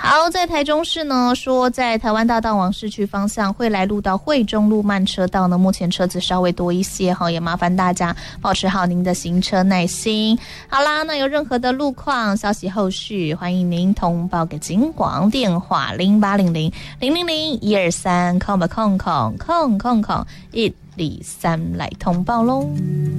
好，在台中市呢，说在台湾大道往市区方向惠来路到惠中路慢车道呢，目前车子稍微多一些哈，也麻烦大家保持好您的行车耐心。好啦，那有任何的路况消息后续，欢迎您通报给警广电话0800-000-123，123来通报喽。